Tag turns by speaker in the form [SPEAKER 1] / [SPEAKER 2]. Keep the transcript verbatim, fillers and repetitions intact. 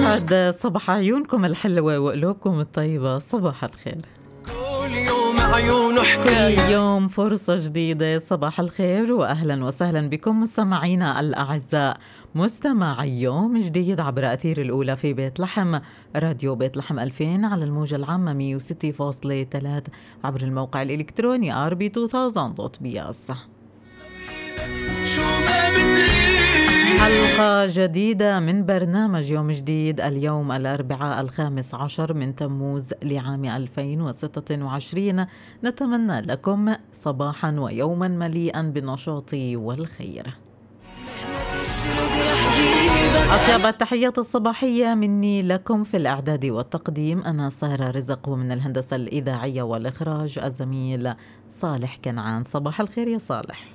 [SPEAKER 1] يسعد صباح عيونكم الحلوة وقلوبكم الطيبة. صباح الخير.
[SPEAKER 2] كل يوم عيون حكاية،
[SPEAKER 1] كل يوم فرصة جديدة. صباح الخير وأهلا وسهلا بكم مستمعينا الأعزاء، مستمعي يوم جديد عبر أثير الأولى في بيت لحم، راديو بيت لحم ألفين على الموجة العامة مية وستة فاصلة ثلاثة، عبر الموقع الإلكتروني آر بي ألفين دوت بي إس.
[SPEAKER 2] شو ما بدري
[SPEAKER 1] حلقة جديدة من برنامج يوم جديد، اليوم الأربعاء الخامس عشر من تموز لعام ألفين وستة وعشرين. نتمنى لكم صباحا ويوما مليئا بالنشاط والخير. أطيب التحيات الصباحية مني لكم في الإعداد والتقديم أنا سارة رزق، ومن الهندسة الإذاعية والإخراج الزميل صالح كنعان. صباح الخير يا صالح.